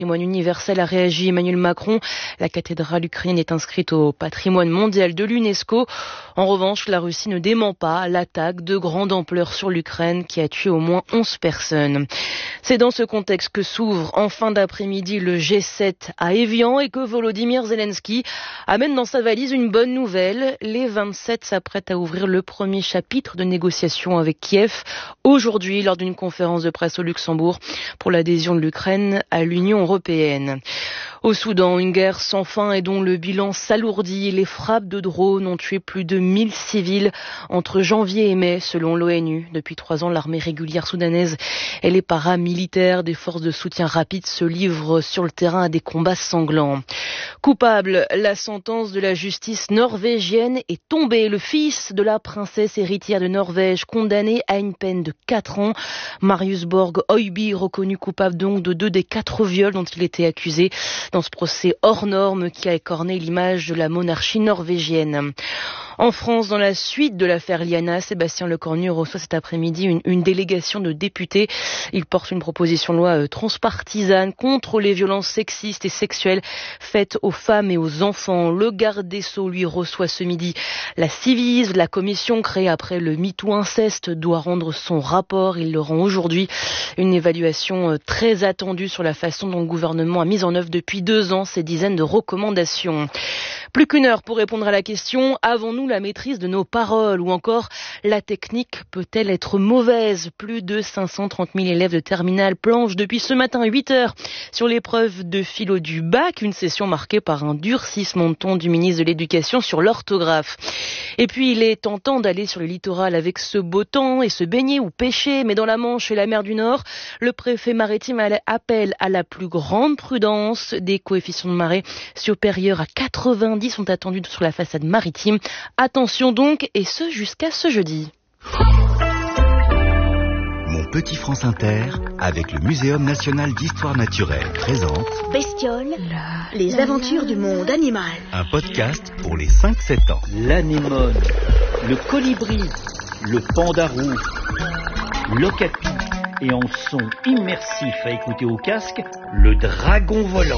patrimoine universel, a réagi Emmanuel Macron. La cathédrale ukrainienne est inscrite au patrimoine mondial de l'UNESCO. En revanche, la Russie ne dément pas l'attaque de grande ampleur sur l'Ukraine qui a tué au moins 11 personnes. C'est dans ce contexte que s'ouvre en fin d'après-midi le G7 à Évian et que Volodymyr Zelensky amène dans sa valise une bonne nouvelle. Les 27 s'apprêtent à ouvrir le premier chapitre de négociations avec Kiev aujourd'hui lors d'une conférence de presse au Luxembourg pour l'adhésion de l'Ukraine à l'Union européenne. Au Soudan, une guerre sans fin et dont le bilan s'alourdit. Les frappes de drones ont tué plus de 1000 civils entre janvier et mai, selon l'ONU. Depuis 3 ans, l'armée régulière soudanaise et les paramilitaires des forces de soutien rapide se livrent sur le terrain à des combats sanglants. Coupable, la sentence de la justice norvégienne est tombée. Le fils de la princesse héritière de Norvège, condamné à une peine de 4 ans. Marius Borg Øiby, reconnu coupable donc de 2 des 4 viols dont il était accusé dans ce procès hors norme qui a écorné l'image de la monarchie norvégienne. En France, dans la suite de l'affaire Liana, Sébastien Lecornu reçoit cet après-midi une délégation de députés. Il porte une proposition de loi transpartisane contre les violences sexistes et sexuelles faites aux femmes et aux enfants. Le garde des Sceaux, lui, reçoit ce midi la Civis, la commission créée après le MeToo inceste, doit rendre son rapport. Il le rend aujourd'hui. Une évaluation très attendue sur la façon dont le gouvernement a mis en œuvre depuis 2 ans ces dizaines de recommandations. Plus qu'une heure pour répondre à la question, avons-nous la maîtrise de nos paroles ou encore la technique peut-elle être mauvaise? Plus de 530 000 élèves de terminale planchent depuis ce matin 8 heures sur l'épreuve de philo du bac, une session marquée par un durcissement de ton du ministre de l'Éducation sur l'orthographe. Et puis il est tentant d'aller sur le littoral avec ce beau temps et se baigner ou pêcher, mais dans la Manche et la mer du Nord, le préfet maritime appelle à la plus grande prudence. Des coefficients de marée supérieurs à 90 sont attendus sur la façade maritime. Attention donc, et ce jusqu'à ce jeudi. Mon petit France Inter, avec le Muséum national d'histoire naturelle, présente Bestioles, les aventures du monde animal. un podcast pour les 5-7 ans. L'anémone, le colibri, le pandarou, l'ocapi et en son immersif à écouter au casque, le dragon volant.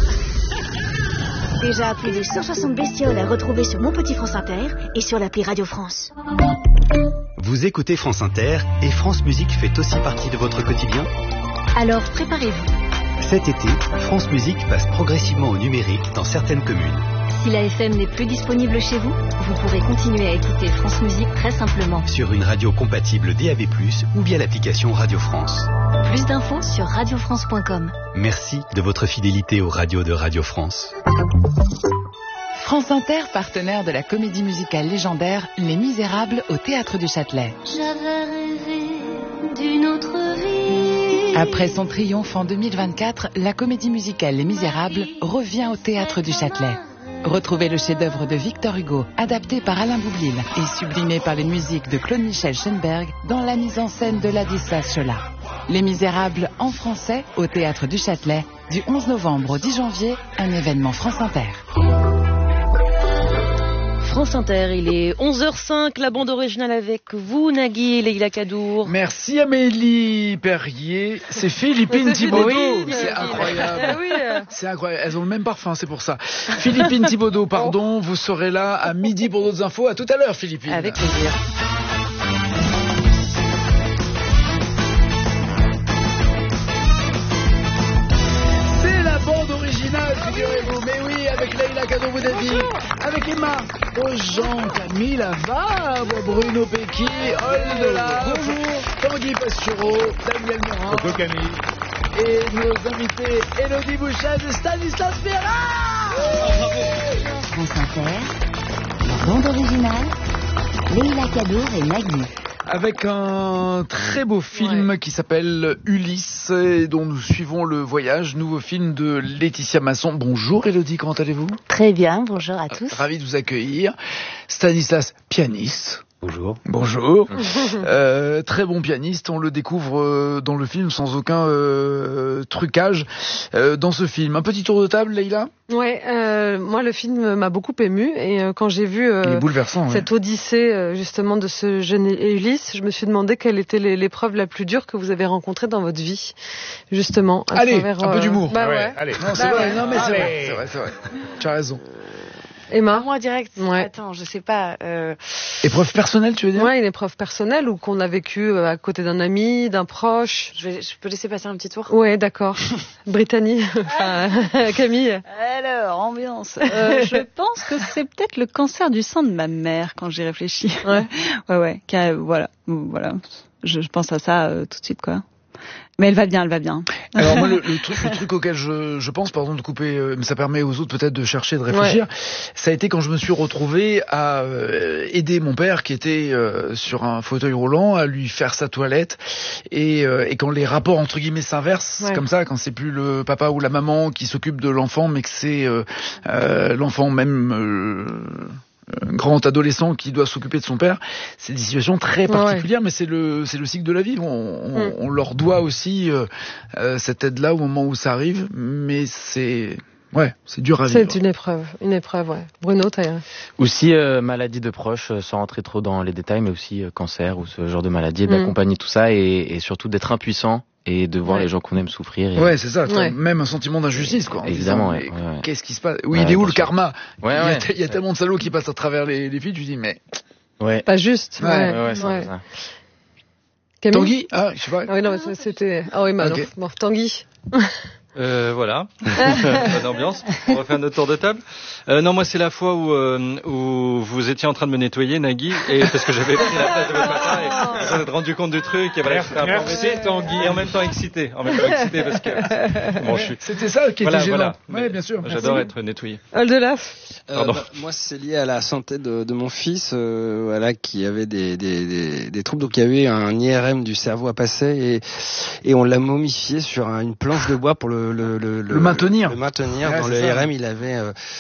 Déjà plus de 160 bestioles à retrouver sur Mon Petit France Inter et sur l'appli Radio France. Vous écoutez France Inter et France Musique fait aussi partie de votre quotidien? Alors préparez-vous. Cet été, France Musique passe progressivement au numérique dans certaines communes. Si la FM n'est plus disponible chez vous, vous pourrez continuer à écouter France Musique très simplement. Sur une radio compatible DAB+, ou via l'application Radio France. Plus d'infos sur radiofrance.com. Merci de votre fidélité aux radios de Radio France. France Inter, partenaire de la comédie musicale légendaire Les Misérables au Théâtre du Châtelet. J'avais rêvé d'une autre vie. Après son triomphe en 2024, la comédie musicale Les Misérables revient au Théâtre du Châtelet. Retrouvez le chef-d'œuvre de Victor Hugo, adapté par Alain Boublil et sublimé par les musiques de Claude-Michel Schoenberg dans la mise en scène de Ladislas Chola. Les Misérables en français au Théâtre du Châtelet, du 11 novembre au 10 janvier, un événement France Inter. France Inter, il est 11h05, la bande originale avec vous, Nagui et Leïla Kadour. Merci Amélie Perrier, c'est Philippine Thibaudot, Oui, c'est incroyable. Oui. C'est incroyable, elles ont le même parfum, c'est pour ça. Philippine Thibaudot, pardon, vous serez là à midi pour d'autres infos. À tout à l'heure, Philippine. Avec plaisir. C'est la bande originale, figurez-vous. Mais oui, avec Leïla Kadour, vous avez dit, avec Emma Aujean, Camille Lavarbe, Bruno Pecky, Oldelaf, Tanguy Pastureau, Daniel Meurant. Bonjour Camille. Et nos invités, Élodie Bouchage et Stanislas Ferrat. France Inter, la bande originale, Leïla Kadour et Nagui. Avec un très beau film qui s'appelle Ulysse et dont nous suivons le voyage, nouveau film de Laetitia Masson. Bonjour Élodie, comment allez-vous? Très bien, bonjour à tous. Ravi de vous accueillir. Stanislas, pianiste. Bonjour. Bonjour. Très bon pianiste, on le découvre dans le film sans aucun trucage. Dans ce film, un petit tour de table, Leïla. Ouais, moi le film m'a beaucoup ému et quand j'ai vu il est bouleversant, cette odyssée justement de ce jeune Ulysse, je me suis demandé quelle était l'épreuve la plus dure que vous avez rencontrée dans votre vie, justement. Allez, un peu d'humour. Bah ouais. Allez. Non, c'est vrai. Non, mais c'est vrai. Tu as raison. Emma. Moi direct. Ouais. Attends, je sais pas. Épreuve personnelle, tu veux dire? Ouais, une épreuve personnelle ou qu'on a vécu à côté d'un ami, d'un proche. Je peux laisser passer un petit tour. Ouais, d'accord. Brittany, enfin Camille. Alors, ambiance. Je pense que c'est peut-être le cancer du sein de ma mère quand j'y réfléchis. Ouais. Ouais. Voilà. Je pense à ça tout de suite, quoi. Mais elle va bien. Alors moi, le truc auquel je pense, pardon de couper, mais ça permet aux autres peut-être de chercher, de réfléchir, ça a été quand je me suis retrouvé à aider mon père qui était sur un fauteuil roulant, à lui faire sa toilette, et quand les rapports entre guillemets s'inversent, comme ça, quand c'est plus le papa ou la maman qui s'occupe de l'enfant, mais que c'est l'enfant même... grand adolescent qui doit s'occuper de son père, c'est des situations très particulières, mais c'est le cycle de la vie. On leur doit aussi cette aide-là au moment où ça arrive, mais c'est dur à vivre. C'est une épreuve, ouais. Bruno, t'as... Aussi maladie de proches, sans rentrer trop dans les détails, mais aussi cancer ou ce genre de maladie, d'accompagner tout ça et surtout d'être impuissant et de voir les gens qu'on aime souffrir. Ouais, c'est ça. Même un sentiment d'injustice, quoi. Évidemment, qu'est-ce qui se passe? Oui, il est où le karma? Il y a tellement de salauds qui passent à travers les filles, tu dis, mais... Ouais. Pas juste. Ouais, c'est ça. Camille? Tanguy? Ah, je sais pas. Ah oui, non, c'était... Ah oui, okay. Bon, Tanguy. Voilà. Bonne ambiance. On refait un autre tour de table. Non, moi, c'est la fois où vous étiez en train de me nettoyer, Nagui, et parce que j'avais pris la place de votre papa et vous êtes rendu compte du truc, et voilà, j'étais un peu embêté, Tanguy, et en même temps excité parce que bon, c'était ça qui était gênant. Ouais, bien sûr. J'adore être nettoyé. Oldelaf. Moi, c'est lié à la santé de mon fils, qui avait des troubles. Donc, il y avait un IRM du cerveau à passer et on l'a momifié sur une planche de bois pour le maintenir. Dans le IRM, il avait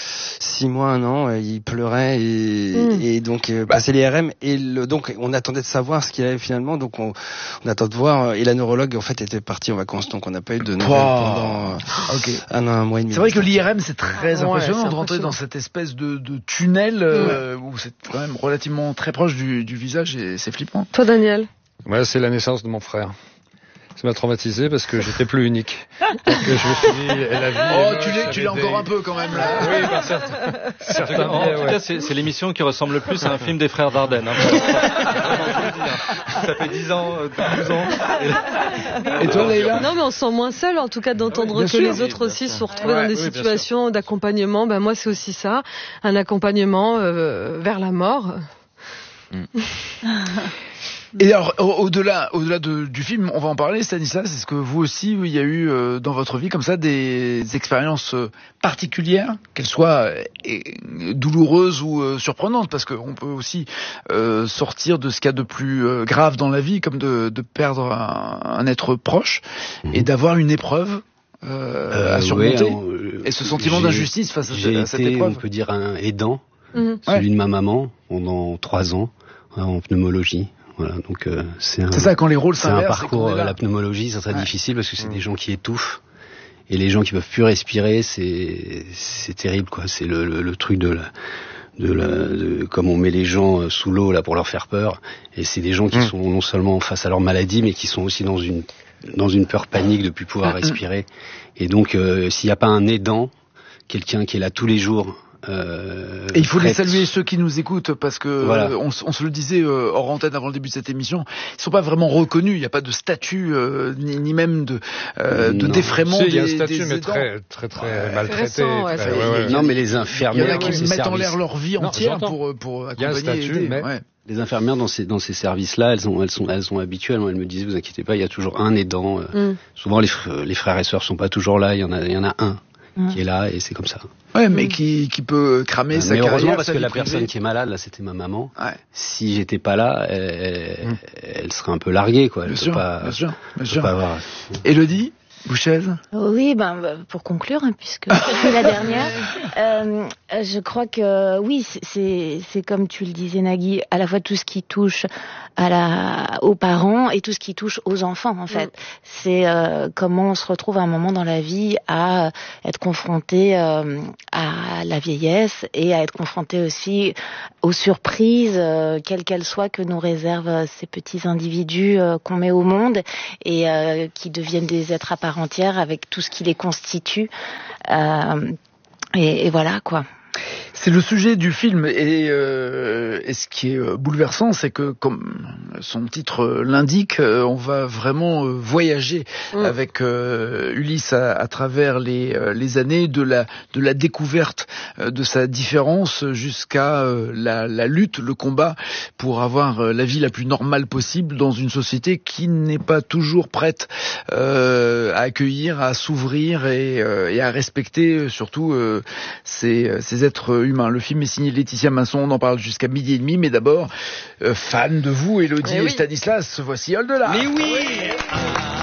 6 mois, 1 an, il pleurait et donc passé l'IRM donc on attendait de savoir ce qu'il avait finalement. Donc on attend de voir et la neurologue en fait était partie en vacances, donc on n'a pas eu de nouvelles pendant un mois et demi. C'est vrai que l'IRM c'est très impressionnant de rentrer dans cette espèce de tunnel où c'est quand même relativement très proche du visage et c'est flippant. Toi, Daniel? Ouais, c'est la naissance de mon frère. Ça m'a traumatisé parce que j'étais plus unique. Donc je me suis dit, la vie tu l'es encore un peu quand même là. Oui, par certains en tout cas, c'est l'émission qui ressemble le plus à un film des frères Dardenne. Ça fait 10 ans, 12 ans. Et toi, Leïla? Non, mais on se sent moins seul, en tout cas, d'entendre que les autres aussi se retrouvent dans des situations d'accompagnement. Ben, moi, c'est aussi ça. Un accompagnement vers la mort. Et alors, au-delà du film, on va en parler, Stanislas, est-ce que vous aussi, il y a eu dans votre vie comme ça des expériences particulières, qu'elles soient douloureuses ou surprenantes, parce qu'on peut aussi sortir de ce qu'il y a de plus grave dans la vie, comme de perdre un être proche, et d'avoir une épreuve à surmonter, et ce sentiment d'injustice face à cette épreuve. On peut dire un aidant, celui de ma maman, pendant 3 ans, en pneumologie. Voilà, donc c'est ça quand les rôles s'inversent. C'est un parcours, la pneumologie, c'est très difficile parce que c'est des gens qui étouffent et les gens qui peuvent plus respirer, c'est terrible quoi. C'est le truc de comme on met les gens sous l'eau là pour leur faire peur. Et c'est des gens qui sont non seulement face à leur maladie, mais qui sont aussi dans une peur panique de plus pouvoir respirer. Et donc s'il n'y a pas un aidant, quelqu'un qui est là tous les jours. Et il faut les saluer ceux qui nous écoutent parce que on se le disait hors antenne avant le début de cette émission, ils sont pas vraiment reconnus, il n'y a pas de statut ni même de défraiement. Il y a un statut mais très maltraité. Non mais les infirmières, il y en a qui mettent en l'air leur vie entière pour accompagner et aider. Les infirmières dans ces services-là, elles sont habituées. Elles me disent, vous inquiétez pas, il y a toujours un aidant. Souvent les frères et sœurs sont pas toujours là. Il y en a un qui est là et c'est comme ça. Ouais, mais qui peut cramer sa carrière. Heureusement parce que la personne qui est malade là, c'était ma maman. Ouais. Si j'étais pas là, elle serait un peu larguée quoi. Bien sûr. Élodie. Bouchez. Oui, pour conclure, puisque c'est la dernière, je crois que oui, c'est comme tu le disais, Nagui, à la fois tout ce qui touche aux parents et tout ce qui touche aux enfants, en fait. C'est comment on se retrouve à un moment dans la vie à être confronté à la vieillesse et à être confronté aussi aux surprises, quelles qu'elles soient, que nous réservent ces petits individus qu'on met au monde et qui deviennent des êtres à part entière avec tout ce qui les constitue. Et voilà, quoi. C'est le sujet du film et ce qui est bouleversant, c'est que comme son titre l'indique, on va vraiment voyager avec Ulysse à travers les années de la découverte de sa différence jusqu'à la lutte, le combat pour avoir la vie la plus normale possible dans une société qui n'est pas toujours prête à accueillir, à s'ouvrir et à respecter surtout ces êtres humain. Le film est signé Laetitia Masson, on en parle jusqu'à 12h30, mais d'abord, fan de vous, Élodie et Stanislas, voici Au-delà. Mais oui.